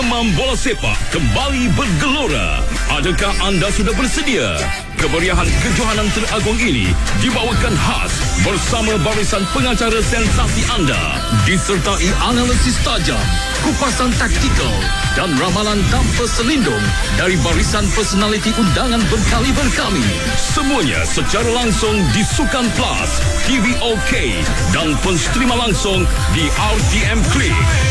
Demam bola sepak kembali bergelora. Adakah anda sudah bersedia? Kemeriahan kejohanan teragung ini dibawakan khas bersama barisan pengacara sensasi anda, disertai analisis tajam, kupasan taktikal dan ramalan tanpa selindung dari barisan personaliti undangan berkaliber kami. Semuanya secara langsung di Sukan Plus, TV OK dan penstrima langsung di RTM Klik.